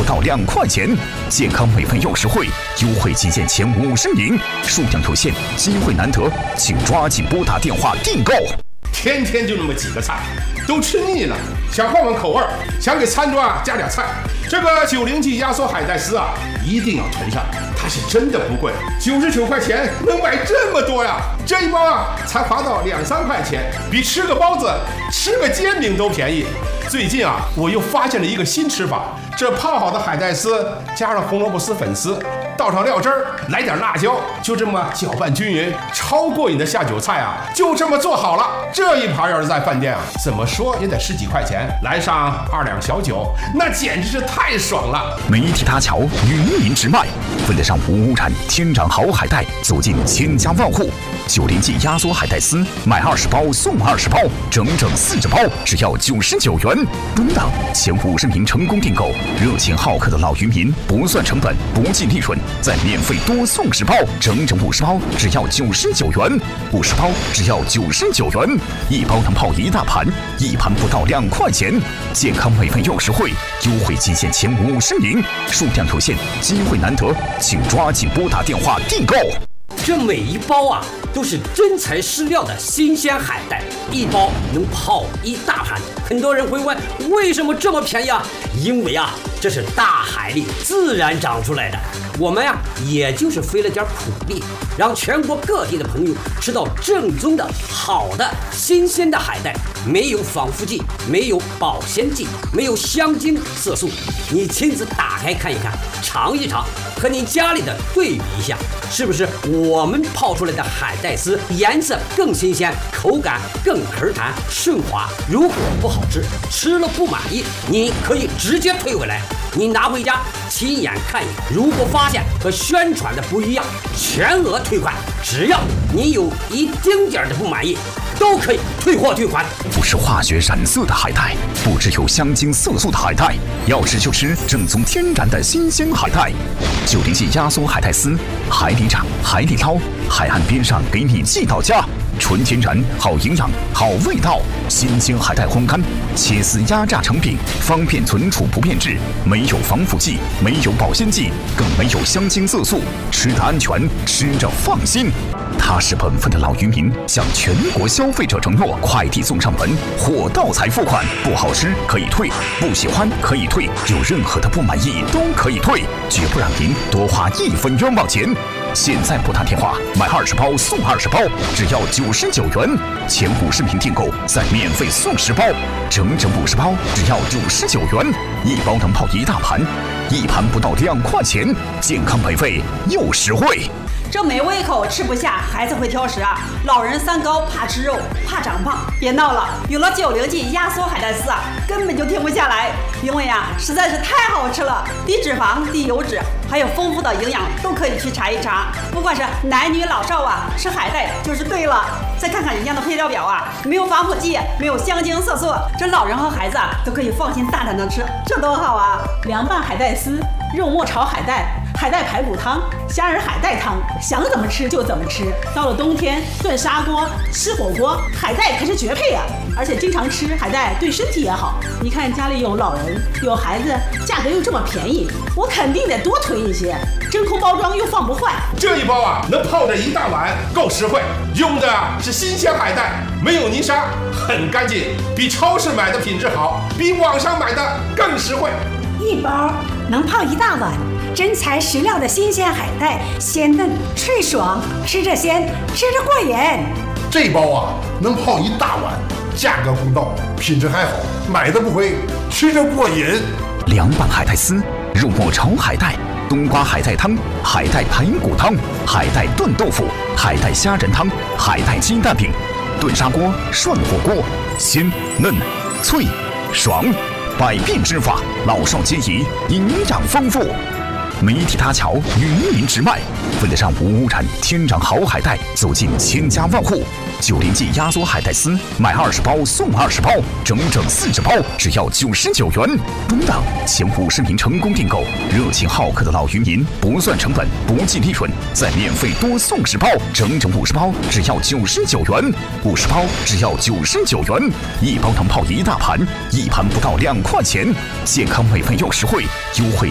到2块钱，健康美味又实惠，优惠期限前50名，数量有限，机会难得，请抓紧拨打电话订购。 天天就那么几个菜，都吃腻了，想换换口味，想给餐桌加点菜。这个90记压缩海带丝啊，一定要囤上，它是真的不贵，99块钱能买这么多呀！这一包啊，才划到2-3块钱，比吃个包子、吃个煎饼都便宜。最近啊，我又发现了一个新吃法，这泡好的海带丝加上红萝卜丝粉丝，倒上料汁儿，来点辣椒，就这么搅拌均匀，超过瘾的下酒菜啊，就这么做好了。这一盘要是在饭店啊，怎么说也得10几块钱，来上2两小酒，那简直是太爽了。 媒体大桥与民直卖，为了让无污染天然好海带走进千家万户，90记压缩海带丝买20包送20包，整整40包，只要99元。等等，前50名成功订购，热情好客的老渔民不算成本，不计利润，再免费多送10包，整整50包，只要99元，50包只要99元，一包能泡1大盘，一盘不到2块钱，健康美味又实惠，优惠期限前50名，数量有限，机会难得，请抓紧拨打电话订购。 这每一包啊，都是真材实料的新鲜海带，一包能泡1大盘。很多人会问，为什么这么便宜啊？因为啊，这是大海里自然长出来的。我们呀，也就是费了点苦力，让全国各地的朋友吃到正宗的好的新鲜的海带，没有防腐剂，没有保鲜剂，没有香精色素。你亲自打开看一看，尝一尝，和你家里的对比一下，是不是我们泡出来的海带丝颜色更新鲜，口感更口弹顺滑？如果不好吃，吃了不满意，你可以直接退回来，你拿回家亲眼看一眼，如果发现和宣传的不一样，全额退款。只要你有一丁点的不满意，都可以退货退款。 不是化学染色的海带，不只有香精色素的海带，要吃就吃正宗天然的新鲜海带。90记压缩海带丝，海里长，海里捞，海岸边上给你寄到家。纯天然，好营养，好味道。新鲜海带烘干，切丝压榨成饼，方便存储不变质，没有防腐剂，没有保鲜剂，更没有香精色素，吃得安全，吃着放心。踏实本分的老渔民向全国消费者承诺，快递送上门，货到才付款，不好吃可以退，不喜欢可以退，有任何的不满意都可以退，绝不让您多花1分冤枉钱。现在拨打电话买20包送20包，只要99元，前50名订购再免费送10包，整整50包只要99元，一包能泡1大盘，一盘不到2块钱，健康美味又实惠。 这没胃口吃不下，孩子会挑食啊，老人3高怕吃肉，怕长胖。别闹了，有了90记压缩海带丝啊，根本就停不下来，因为啊实在是太好吃了，低脂肪、低油脂，还有丰富的营养，都可以去查一查。不管是男女老少啊，吃海带就是对了。再看看人家的配料表啊，没有防腐剂，没有香精色素，这老人和孩子啊都可以放心大胆的吃，这多好啊！ 凉拌海带丝、肉末炒海带、海带排骨汤、虾仁海带汤，想怎么吃就怎么吃。到了冬天，炖砂锅、吃火锅，海带可是绝配啊！而且经常吃海带对身体也好。你看家里有老人有孩子，价格又这么便宜，我肯定得多囤一些。真空包装又放不坏， 这一包啊能泡着1大碗，够实惠。用的是新鲜海带，没有泥沙，很干净，比超市买的品质好，比网上买的更实惠。 一包能泡1大碗，真材实料的新鲜海带，鲜嫩脆爽，吃着鲜，吃着过瘾。 这包啊能泡1大碗，价格公道，品质还好，买的不亏，吃着过瘾。 凉拌海带丝、肉末炒海带、冬瓜海带汤、海带排骨汤、海带炖豆腐、海带虾仁汤、海带鸡蛋饼、炖砂锅、涮火锅，鲜嫩脆爽，百变吃法，老少皆宜，营养丰富。媒体搭桥与民直卖，为了让无污染天然好海带走进千家万户，90记压缩海带丝买20包送20包，整整40包只要99元。等等，前50名成功订购，热情好客的老渔民不算成本，不计利润，再免费多送10包，整整50包只要99元，50包只要99元，一包能泡1大盘，一盘不到2块钱，健康美味又实惠，优惠